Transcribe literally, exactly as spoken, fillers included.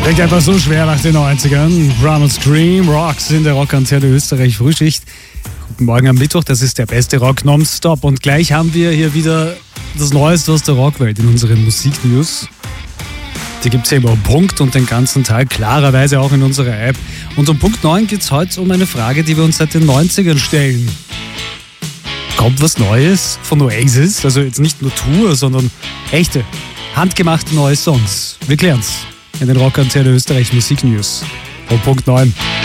Liegt einfach so schwer nach den neunzigern. Drum and Scream, Rocks in der Rockantenne Österreich Frühschicht. Guten Morgen am Mittwoch, das ist der beste Rock nonstop. Und gleich haben wir hier wieder das Neueste aus der Rockwelt in unseren Musiknews. Die gibt es ja immer um Punkt und den ganzen Tag, klarerweise auch in unserer App. Und um Punkt neun geht es heute um eine Frage, die wir uns seit den neunzigern stellen. Kommt was Neues von Oasis? Also jetzt nicht nur Tour, sondern echte, handgemachte neue Songs. Wir klären's in den Rockantenne Österreich Musiknews. Um Punkt neun.